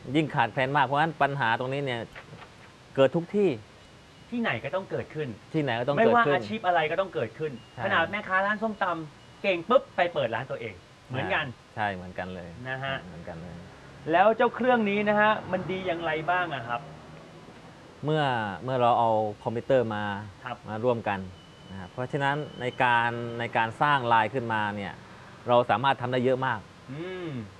ยิ่งขาดแคลนมากเพราะฉะนั้นปัญหาตรงนี้เนี่ยเกิดทุกที่ที่ไหนก็ต้องเกิดขึ้นที่ไหนก็ต้องไม่เกิดว่าขึ้นอาชีพอะไรก็ต้องเกิดขึ้นใช่ขนาดแม่ค้าร้านส้มตำเก่งปุ๊บไปเปิดร้านตัวเอง เหมือนกันใช่เหมือนกันเลยนะฮะเหมือนกันเลยแล้วเจ้าเครื่องนี้นะฮะมันดีอย่างไรบ้างอะครับเมื่อเราเอาคอมพิวเตอร์มาครับร่วมกันนะครับเพราะฉะนั้นในการสร้างลายขึ้นมาเนี่ยเราสามารถทำได้เยอะมากอืม